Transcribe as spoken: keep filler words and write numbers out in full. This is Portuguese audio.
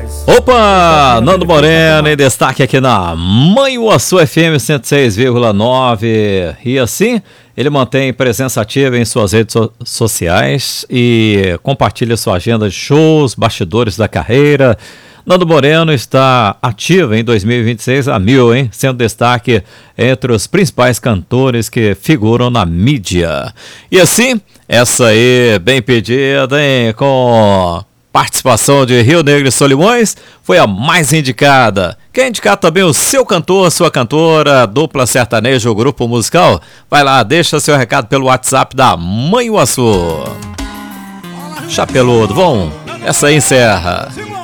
Opa, Nando Moreno em destaque aqui na Manhuaçu F M cento e seis vírgula nove. E assim, ele mantém presença ativa em suas redes so- sociais e compartilha sua agenda de shows, bastidores da carreira. Nando Moreno está ativo em dois mil e vinte e seis a mil, hein? Sendo destaque entre os principais cantores que figuram na mídia. E assim, essa aí, bem pedida, hein? Com participação de Rio Negro e Solimões, foi a mais indicada. Quer indicar também o seu cantor, sua cantora, dupla sertaneja ou grupo musical? Vai lá, deixa seu recado pelo WhatsApp da Manhuaçu. Chapeludo, bom, essa aí encerra.